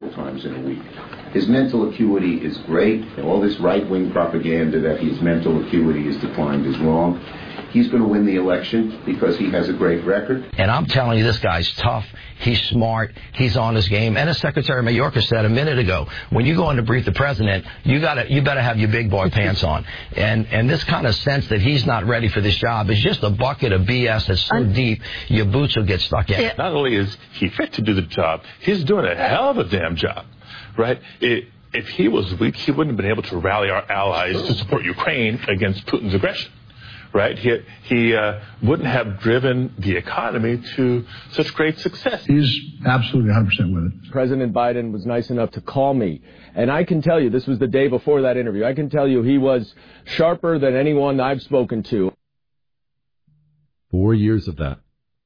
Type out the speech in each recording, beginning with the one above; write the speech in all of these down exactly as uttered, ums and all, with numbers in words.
couple times in a week. His mental acuity is great. All this right-wing propaganda that his mental acuity is declined is wrong. He's going to win the election because he has a great record. And I'm telling you, this guy's tough. He's smart. He's on his game. And as Secretary Mayorkas said a minute ago, when you go in to brief the president, you gotta, you better have your big boy pants on. And and this kind of sense that he's not ready for this job is just a bucket of B S that's so I'm, deep, your boots will get stuck in. Not only is he fit to do the job, he's doing a hell of a damn job, right? It, if he was weak, he wouldn't have been able to rally our allies to support Ukraine against Putin's aggression. Right? He, he uh, wouldn't have driven the economy to such great success. He's absolutely one hundred percent with it. President Biden was nice enough to call me. And I can tell you, this was the day before that interview, I can tell you he was sharper than anyone I've spoken to. Four years of that.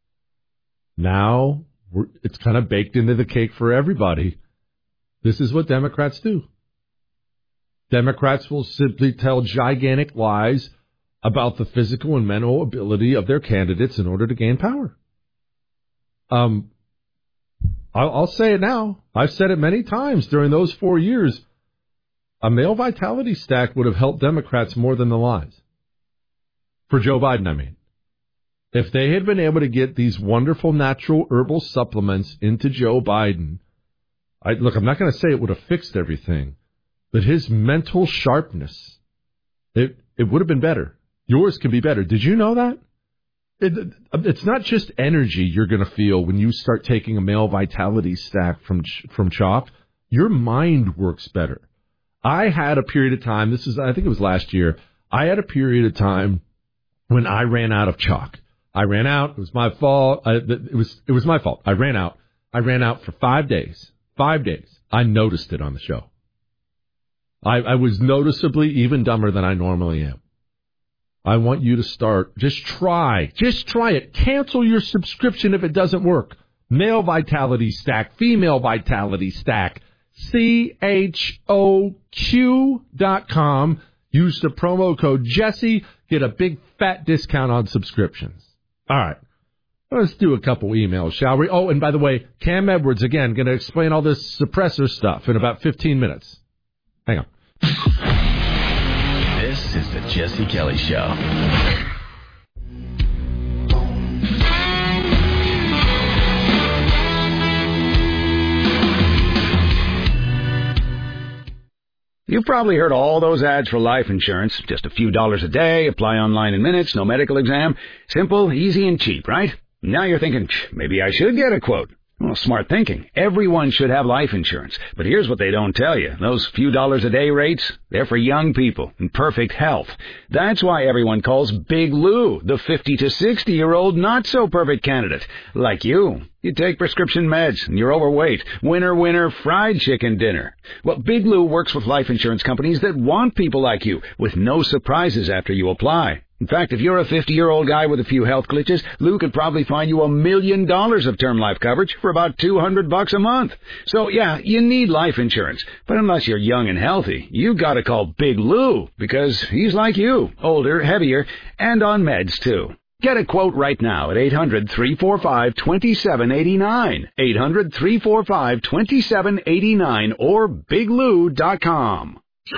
Now, we're, it's kind of baked into the cake for everybody. This is what Democrats do. Democrats will simply tell gigantic lies about the physical and mental ability of their candidates in order to gain power. Um, I'll, I'll say it now. I've said it many times during those four years. A male vitality stack would have helped Democrats more than the lies. For Joe Biden, I mean. If they had been able to get these wonderful natural herbal supplements into Joe Biden, I, look, I'm not going to say it would have fixed everything, but his mental sharpness, it, it would have been better. Yours can be better. Did you know that? It, it's not just energy you're going to feel when you start taking a male vitality stack from from CHOP. Your mind works better. I had a period of time, this is, I think it was last year, I had a period of time when I ran out of chalk. I ran out. It was my fault. I, it was it was my fault. I ran out. I ran out for five days. Five days. I noticed it on the show. I, I was noticeably even dumber than I normally am. I want you to start. Just try. Just try it. Cancel your subscription if it doesn't work. Male Vitality Stack. Female Vitality Stack. C H O Q dot com. Use the promo code Jesse. Get a big fat discount on subscriptions. All right. Let's do a couple emails, shall we? Oh, and by the way, Cam Edwards, again, going to explain all this suppressor stuff in about fifteen minutes. Hang on. This is the Jesse Kelly Show. You've probably heard all those ads for life insurance. Just a few dollars a day, apply online in minutes, no medical exam. Simple, easy, and cheap, right? Now you're thinking, maybe I should get a quote. Well, smart thinking. Everyone should have life insurance. But here's what they don't tell you. Those few dollars a day rates, they're for young people in perfect health. That's why everyone calls Big Lou the fifty to sixty-year-old not-so-perfect candidate. Like you. You take prescription meds, and you're overweight. Winner, winner, fried chicken dinner. Well, Big Lou works with life insurance companies that want people like you, with no surprises after you apply. In fact, if you're a fifty-year-old guy with a few health glitches, Lou could probably find you a million dollars of term life coverage for about two hundred bucks a month. So, yeah, you need life insurance. But unless you're young and healthy, you gotta call Big Lou, because he's like you, older, heavier, and on meds, too. Get a quote right now at eight hundred, three four five, two seven eight nine, eight hundred, three four five, two seven eight nine, or big lou dot com.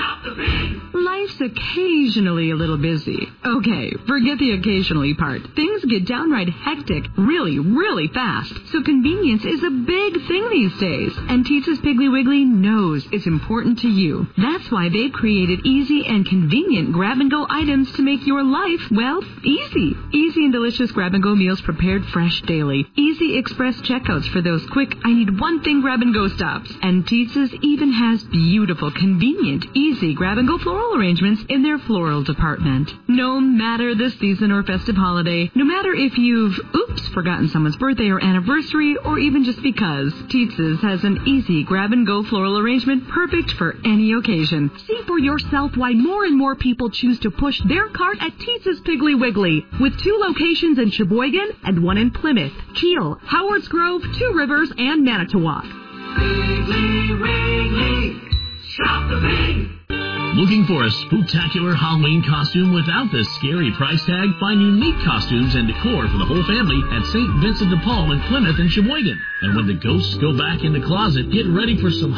Life's occasionally a little busy. Okay, forget the occasionally part. Things get downright hectic really, really fast. So convenience is a big thing these days. And Tita's Piggly Wiggly knows it's important to you. That's why they've created easy and convenient grab-and-go items to make your life, well, easy. Easy and delicious grab-and-go meals prepared fresh daily. Easy express checkouts for those quick, I need one thing grab-and-go stops. And Tita's even has beautiful, convenient, easy grab-and-go floral arrangements in their floral department. No matter the season or festive holiday, no matter if you've, oops, forgotten someone's birthday or anniversary, or even just because, Tita's has an easy grab-and-go floral arrangement perfect for any occasion. See for yourself why more and more people choose to push their cart at Tita's Piggly Wiggly, with two locations in Sheboygan and one in Plymouth, Kiel, Howards Grove, Two Rivers, and Manitowoc. Piggly Wiggly. Shop the Big. Looking for a spooktacular Halloween costume without the scary price tag? Find unique costumes and decor for the whole family at Saint Vincent de Paul in Plymouth and Sheboygan. And when the ghosts go back in the closet, get ready for some